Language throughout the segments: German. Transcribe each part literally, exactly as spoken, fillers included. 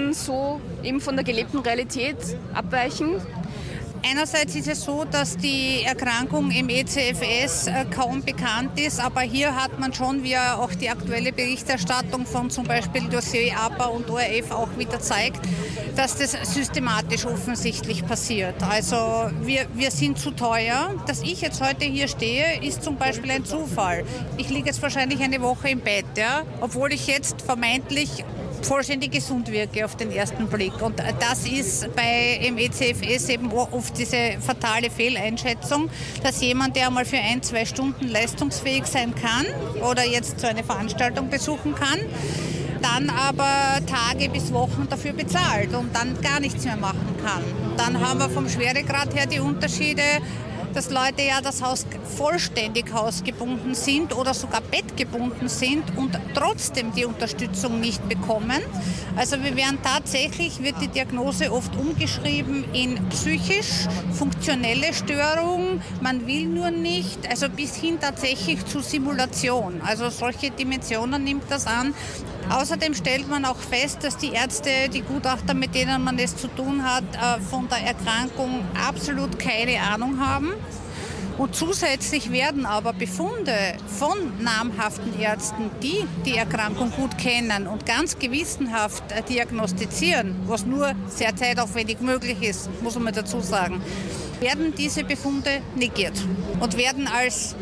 Daten so eben von der gelebten Realität abweichen? Einerseits ist es so, dass die Erkrankung im E C F S kaum bekannt ist, aber hier hat man schon, wie auch die aktuelle Berichterstattung von zum Beispiel Dossier A P A und O R F auch wieder zeigt, dass das systematisch offensichtlich passiert. Also wir, wir sind zu teuer. Dass ich jetzt heute hier stehe, ist zum Beispiel ein Zufall. Ich liege jetzt wahrscheinlich eine Woche im Bett, ja, obwohl ich jetzt vermeintlich vollständig gesund wirke auf den ersten Blick. Und das ist bei im E C F S eben oft diese fatale Fehleinschätzung, dass jemand, der einmal für ein, zwei Stunden leistungsfähig sein kann oder jetzt so eine Veranstaltung besuchen kann, dann aber Tage bis Wochen dafür bezahlt und dann gar nichts mehr machen kann. Dann haben wir vom Schweregrad her die Unterschiede, dass Leute ja das Haus vollständig hausgebunden sind oder sogar bettgebunden sind und trotzdem die Unterstützung nicht bekommen. Also wir werden tatsächlich, wird die Diagnose oft umgeschrieben in psychisch funktionelle Störung, man will nur nicht, also bis hin tatsächlich zu Simulation. Also solche Dimensionen nimmt das an. Außerdem stellt man auch fest, dass die Ärzte, die Gutachter, mit denen man es zu tun hat, von der Erkrankung absolut keine Ahnung haben. Und zusätzlich werden aber Befunde von namhaften Ärzten, die die Erkrankung gut kennen und ganz gewissenhaft diagnostizieren, was nur sehr zeitaufwendig möglich ist, muss man dazu sagen, werden diese Befunde negiert und werden als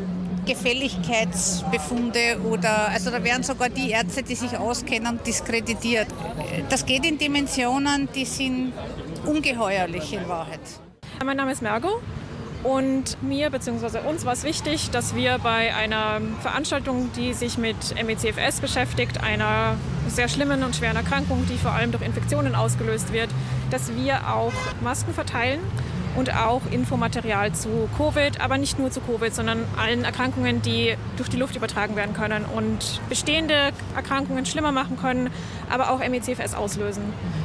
Gefälligkeitsbefunde oder, also da werden sogar die Ärzte, die sich auskennen, diskreditiert. Das geht in Dimensionen, die sind ungeheuerlich in Wahrheit. Mein Name ist Mergo und mir bzw. uns war es wichtig, dass wir bei einer Veranstaltung, die sich mit M E C F S beschäftigt, einer sehr schlimmen und schweren Erkrankung, die vor allem durch Infektionen ausgelöst wird, dass wir auch Masken verteilen und auch Infomaterial zu Covid, aber nicht nur zu Covid, sondern allen Erkrankungen, die durch die Luft übertragen werden können und bestehende Erkrankungen schlimmer machen können, aber auch M E C F S auslösen.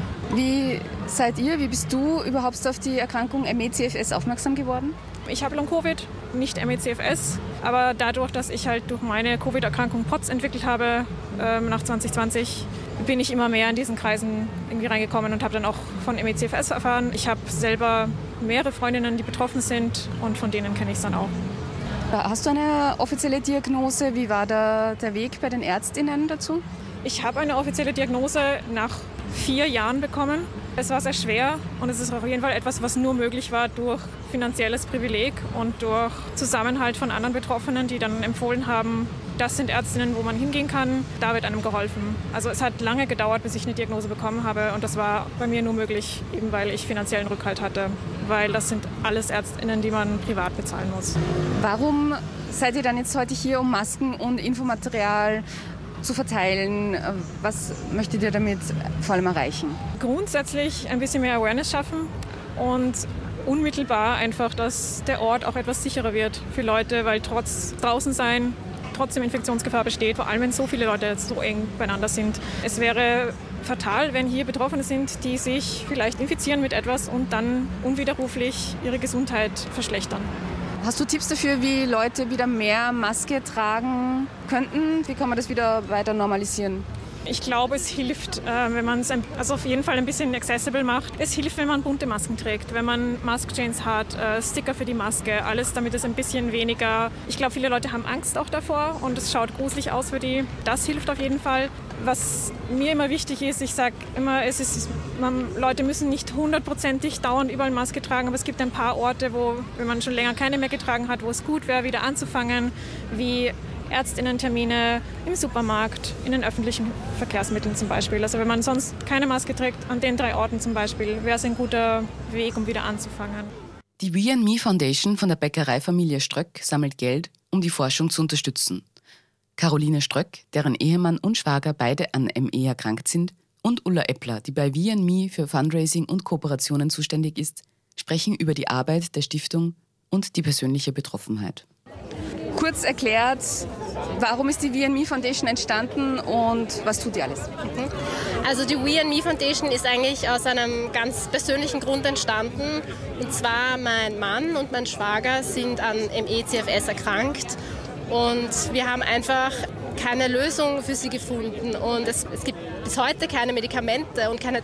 Wie seid ihr, wie bist du überhaupt auf die Erkrankung M E C F S aufmerksam geworden? Ich habe Long-Covid, nicht M E C F S, aber dadurch, dass ich halt durch meine Covid-Erkrankung P O T S entwickelt habe ähm, nach zwanzig zwanzig, bin ich immer mehr in diesen Kreisen irgendwie reingekommen und habe dann auch von M E C F S erfahren. Ich habe selber mehrere Freundinnen, die betroffen sind und von denen kenne ich es dann auch. Hast du eine offizielle Diagnose? Wie war da der Weg bei den Ärztinnen dazu? Ich habe eine offizielle Diagnose nach vier Jahren bekommen. Es war sehr schwer und es ist auf jeden Fall etwas, was nur möglich war durch finanzielles Privileg und durch Zusammenhalt von anderen Betroffenen, die dann empfohlen haben, das sind Ärztinnen, wo man hingehen kann, da wird einem geholfen. Also es hat lange gedauert, bis ich eine Diagnose bekommen habe und das war bei mir nur möglich, eben weil ich finanziellen Rückhalt hatte, weil das sind alles Ärztinnen, die man privat bezahlen muss. Warum seid ihr dann jetzt heute hier, um Masken und Infomaterial zu verteilen? Was möchtet ihr damit vor allem erreichen? Grundsätzlich ein bisschen mehr Awareness schaffen und unmittelbar einfach, dass der Ort auch etwas sicherer wird für Leute, weil trotz draußen sein trotzdem Infektionsgefahr besteht, vor allem wenn so viele Leute so eng beieinander sind. Es wäre fatal, wenn hier Betroffene sind, die sich vielleicht infizieren mit etwas und dann unwiderruflich ihre Gesundheit verschlechtern. Hast du Tipps dafür, wie Leute wieder mehr Maske tragen könnten? Wie kann man das wieder weiter normalisieren? Ich glaube, es hilft, wenn man es also auf jeden Fall ein bisschen accessible macht. Es hilft, wenn man bunte Masken trägt, wenn man Mask-Chains hat, Sticker für die Maske, alles, damit es ein bisschen weniger... Ich glaube, viele Leute haben Angst auch davor und es schaut gruselig aus für die. Das hilft auf jeden Fall. Was mir immer wichtig ist, ich sage immer, es ist, man, Leute müssen nicht hundertprozentig dauernd überall Maske tragen, aber es gibt ein paar Orte, wo, wenn man schon länger keine mehr getragen hat, wo es gut wäre, wieder anzufangen, wie Ärztinnentermine im Supermarkt, in den öffentlichen Verkehrsmitteln zum Beispiel. Also wenn man sonst keine Maske trägt, an den drei Orten zum Beispiel, wäre es ein guter Weg, um wieder anzufangen. Die We and Me Foundation von der Bäckereifamilie Ströck sammelt Geld, um die Forschung zu unterstützen. Caroline Ströck, deren Ehemann und Schwager beide an M E erkrankt sind, und Ulla Eppler, die bei We and Me für Fundraising und Kooperationen zuständig ist, sprechen über die Arbeit der Stiftung und die persönliche Betroffenheit. Kurz erklärt, warum ist die We and Me Foundation entstanden und was tut die alles? Also die We and Me Foundation ist eigentlich aus einem ganz persönlichen Grund entstanden. Und zwar mein Mann und mein Schwager sind an M E C F S erkrankt und wir haben einfach keine Lösung für sie gefunden. Und es, es gibt bis heute keine Medikamente und keine